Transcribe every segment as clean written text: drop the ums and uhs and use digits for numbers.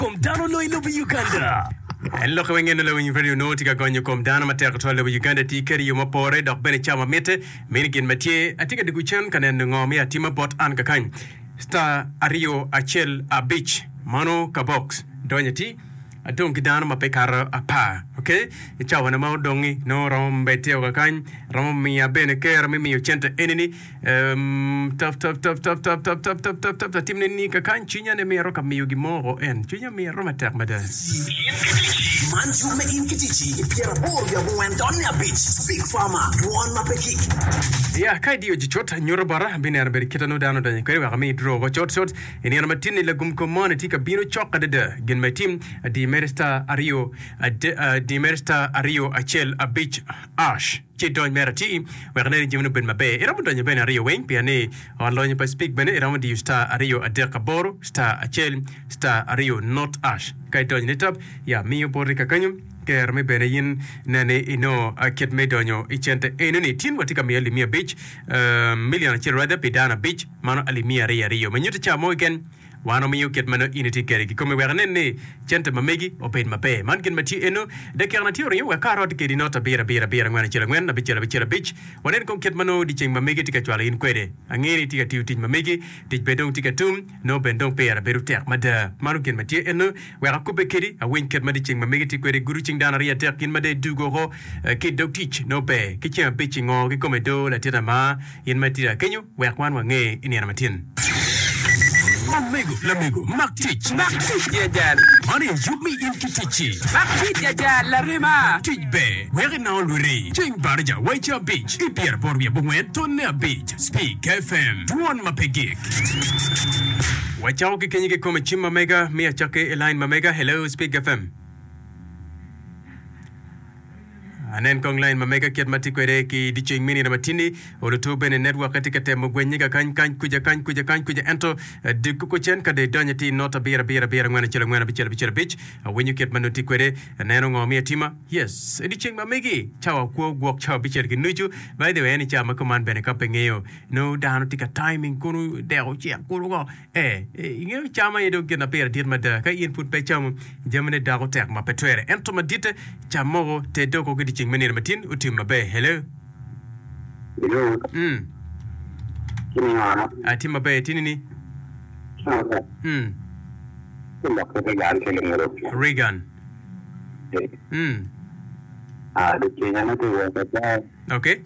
Komdano lo ilo Uganda. Hello kwenye lo wenye video noti ka gonyo komdano mateka tole Uganda tikeri yo mapore dok bene chama mete menigin matie atika diguchan kanen ngomi atima bot an kakany star ario achel a beach mano ka box donyati adong kidano mapekara apa okay chawa na mau dongi no rombe teo kakany rom mi abene kera mi ochenta enini tap timne ni kakany chinya ne mi roka mi gimoro en chinya mi roma tak madan Manjume inkitichi ipiera bor ya buendon beach speak farmer one mapeki. Ya kai dio jichot nyoro bara biner ber kitano dano danya kare wa mi dro go chot eni na matini la gum komone tika bino choka de gen my team di merista ario di merista ario achel a beach ash don merati wa ne jimno ben mabe iramu danya ben ario wen piane on lo pa speak ben iramu di star ario adeka boro star achel star ario not ash kai don netap ya mi bori kakanyum ker me bene yin nane ino ket me donyo ichente enuni tin watika mi alimia beach million chirada pidana beach mano alimia rio menyuta chamo again wano mi ket mano initi kere ki kome werne ne chente mamegi open mape man ken mati eno de kerna ti rio wa karot ke dinota bira ngwana chela ngwana bichela beach wanen kon ket mano di cheng mamegi tika chwala in kwede angeri tika tiutin mamegi dik bedong tika tum no bendong pera beru ter mada mano ken mati eno wa kupe kedi a wen ket madi cheng mamegi tikwede guru ching dana ria ter kin made dugo go ke dok teach no pe ke chen beach ngo ke kome do la tena ma in mati da kenyu wa kwan wa nge ini na matin Lamigo, Mac teach ya jal. Money you me in teach. Mac teach ya jal la rima. Teach be. Where now luri. Ching barja wait your beach. Ipier borbia bungwe tonne beach. Speak FM. Tuon mapegik. Wachao ke kenye ke kome chimma mega. Mia chake line mamega. Hello Speak FM. Anen kong line mamega kiat mati kwere ki diching mini na matini olutu bene network katika temo gwenyika kan kuja ento dikuko chen kade donyati nota bira ngwana chela bichela beach when you get manuti kwere neno ngomi tima yes diching mamegi chawa ko gwok chawa bichela ki nuju by the way ni chama command bene kapengeyo no down tika timing kunu deo chia kunu go inge chama yedo gena bira dirmada ka input pe chama jamane dago tek ma petwere ento madite chamogo te doko gidi Menir Matin utim mabe hello atim mabe tinini Regan okay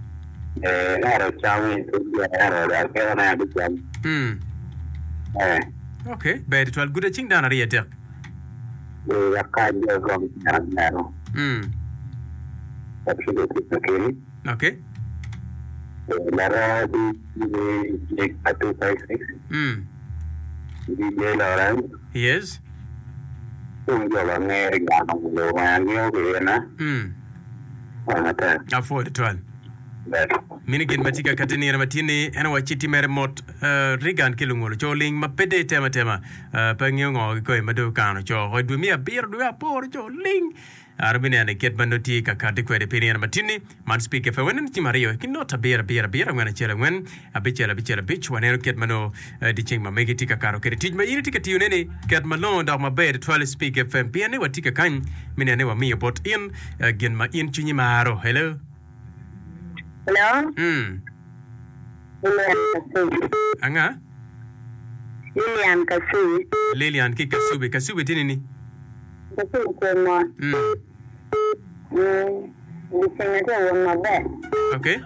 okay bad twal good ching dana riya Okay. Lara di 256. DJ Lawrence. Yes. Jalan ni ganong lumayan ni na. Afford twal. Minigin matika katini na matini ena wachiti mere mot Regan kilungolo choling mapede tema pangyo ko madu kano cho dumia bir dua por choling Arbine ane ket bandoti ka kadi kwede pini na matini man speak if when ti mario kinota bira ngwana chela ngwen abichela beach wanero ket mano diching mamegi tika karo kede tijma iri tika tiunene ket malon da mabed twale speak FM piane watika kan mine ane wa mi bot in gen ma in chunyi maro hello Anga Lilian ki Kasubi tinini Okay.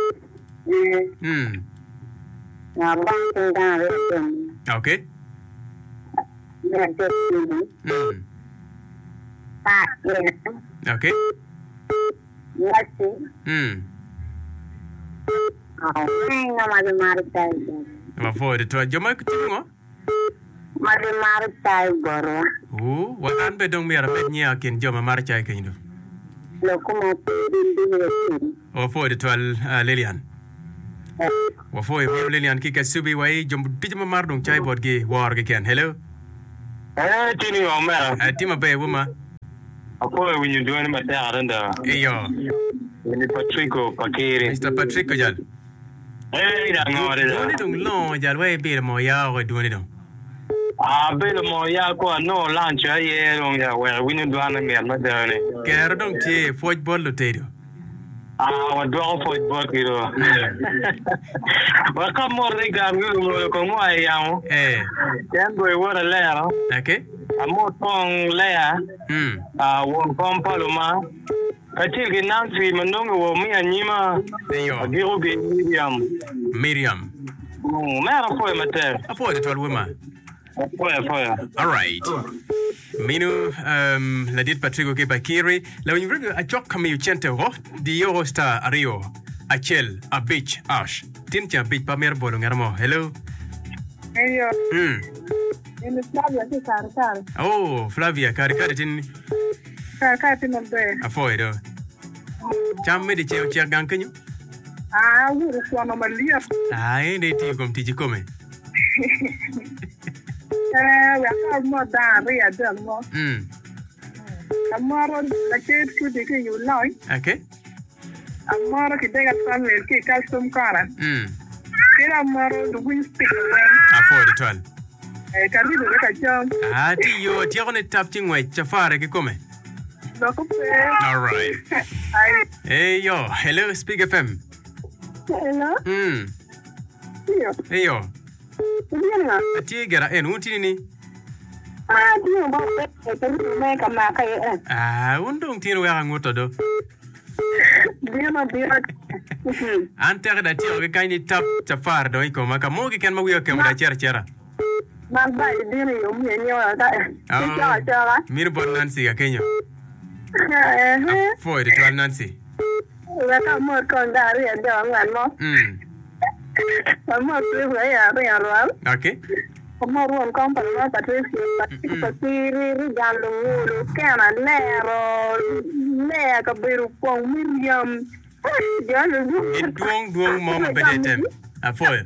Okay. Okay. Mafode to joma kutingo Mari marchai goro. Wa an be dong mi ara be nya ken joma marchai kendo. Lokuma pindi. O fo de twal Lilian. Wa fo e Lilian ki Kasubi wai jom tijma mar dong chai bot ge war ge ken. Hello. Tini o mera. Tima be wuma. Apo when you doing my dad and Eyo. Ni Patrico Pakiri. Mr. Patrico jal. Na ngore. Doni dong lo jal wai be mo ya o doni dong. Belo mo ya ko no lunch ye long ya we win do an me ma de. Kero dong ti football lo tedo. Wa do football kiro. Wa ka mo re ga ngu ko mo ai ya. Yan go wo le ya. Okay. Amo tong le ya. Won kom paloma. Katil ke Nancy manong wo mi anyima. Eyo. Agiro ge Miriam. Mera foi mater. Afo de tol wema. Foi. All right. Minu la dit Patrick ke Bakiri la univero a chok kami uchente ro di yo sta ario achel a beach ash tin cha beach pa mer bolo ngarmo hello Hello. Ini Flavia ti Kar. Oh Flavia Kar tin Kar tin nombe. afo do cham me de che gang kenyu Wuru so no malia. ai de ti kom ti come We are more than we are done more. Tomorrow, the kid could be you like. Okay. Tomorrow, you take a family, kick out some car. Tomorrow, the wind speak away. Afo de tol Can you look at John? ti yo ti on tap ting we chafare ke come Look up all right hey yo hello Speak FM Hello? hey yo Diana. ti gara en utini ni Diana, but make a mark. undong tin we ngoto do Diana. antere da ti o ke ni tap chafar do ko maka mo ke ken ma wiyo ke da chera Man, by Diana, you mean you're mir bon Nancy ga kenyo a foi de tol Nancy we got more condari and down one more. I'm not real. okay More one company, Patricia, Gallo, Cana, Nero, Leg, a bit of Miriam. duong mom bedetem foi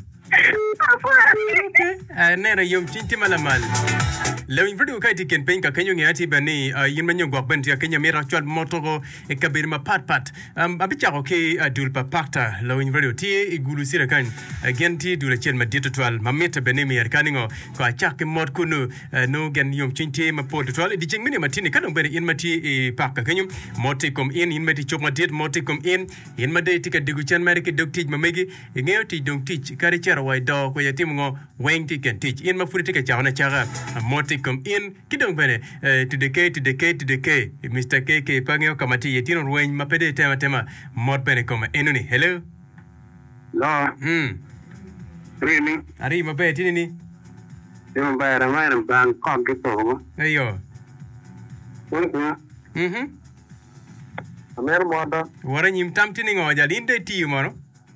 nera yom tinti malamal le video kai tiken pen ka kenyo ngati bani yin manyo gok ben tia kenya mera chwal motogo e kabir ma pat abicha ko ke adul pa pakta le video ti igulu sira kan genti dula chen ma dito twal mameta bani mi kaningo ko achak mod kunu no gen yom tinti ma pot twal di jeng mini matini kanong beri in mati e pakka kenyo motikom in mati chok ma dit motikom in ma de tika digu chen mari ke dokti mamegi ngeo ti dong ti kari chara wai do ko yatim ngo weng ti ken ti in ma furi tika chawana chaga motikom in kidong bene to the K Mr. KK pangeo kamati yetino weng ma pede tema mod bene koma enuni hello No. Really? ari ma be tini ni Yung bayar naman Bangkok gitu. ayo Amer mo do. wara nyim tam tini ngo jalinde ti moro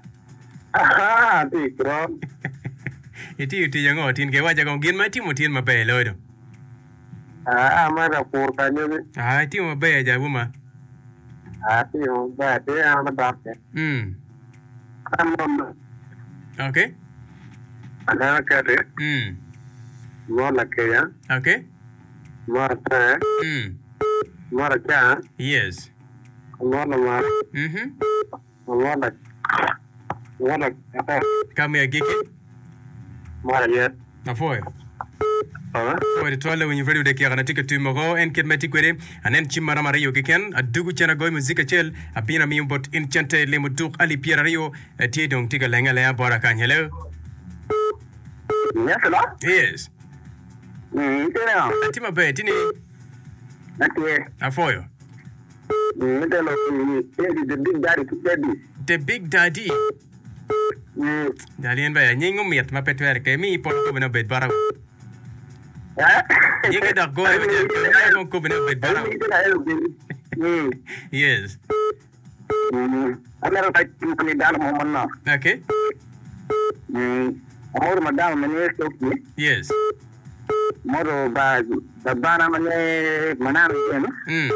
Ti kro. iti yango tin ke waja ko gin ma ti mo tin ma be lodo Mara pur kanyo ni. ti mo be ja buma Ti yung bayar ti ang madapte. okay Ada kare. Mo la kaya. okay Mo ta. Mo ra cha. yes Mo la ma. Mo la. kame agiki Mo ra yet. afoy de toile when you video de kira na ticket to mogo en ket meti kwere anen chimara mario kiken adugu chana goy muzika chel abina mi bot in chante le muduk ali pierre rio tie dong tiga lenga le bora kan hello Yes la. yes Tina. tima be tini Okay. afoyo the big daddy dalien ba nyingo miet ma petwer ke mi por ko bena bet bara nyinga da goy be ko bena bet bara yes Agar tak kini dalam mana? okay Amor madam mana ni? yes Moro bana mana ni?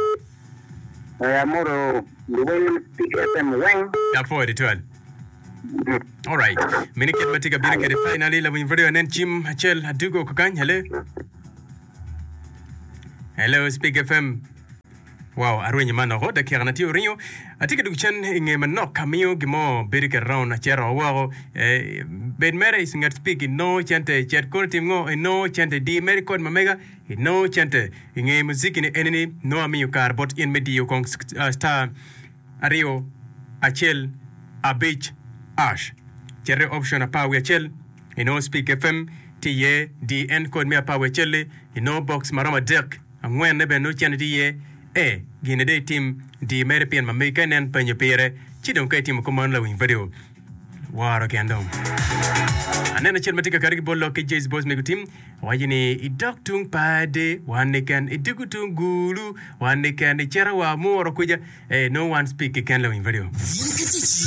Moro the ticket and wing. afoy de toile all right minike matiga birike de finally la video nen chim chel adugo ko kan hello Speak FM Wow, arwenye mana go da kirana ti orinyo. Atika dukuchen inge manok kamiyo gimo berika round na chero wago. Ben mere is ngat speak no chante chat kultim ngo no chante di merikod mamega no chante inge muziki ni eneni no amiyo kar bot in medio kong star Ario Achel Abich Ash. Chere option a power Achel ino speak FM tiye di en code me a power Achel ino box marama dirk angwen nebe no chante diye gine de team di American mameka nen penyo pere chidon kai team command la win video waro kandom anena chen matika kariki bollo ke Jay's boss mego team wajini idoktung pade wanekan idugutung gulu wanekan chera wa moro kuja no one speak kan la win video